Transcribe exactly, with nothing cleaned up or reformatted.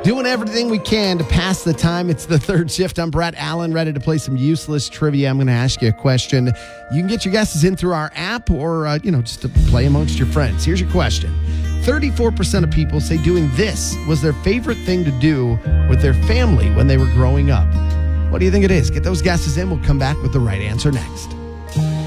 Doing everything we can to pass the time. It's the third shift. I'm Brett Allen, ready to play some useless trivia. I'm going to ask you a question. You can get your guesses in through our app or, uh, you know, just to play amongst your friends. Here's your question. thirty-four percent of people say doing this was their favorite thing to do with their family when they were growing up. What do you think it is? Get those guesses in. We'll come back with the right answer next.